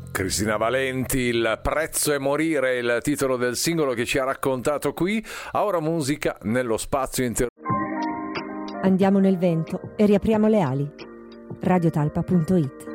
Cristina Valenti, Il prezzo è morire, il titolo del singolo che ci ha raccontato qui. Ora musica nello spazio Andiamo nel vento e riapriamo le ali. radiotalpa.it